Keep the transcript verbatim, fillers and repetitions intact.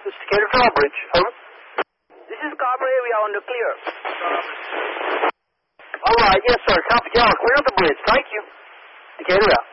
This is Decatur Drawbridge. Over. This is Carver area on the clear. All right, yes, sir. Copy tower. Clear the bridge. Thank you. Decatur out.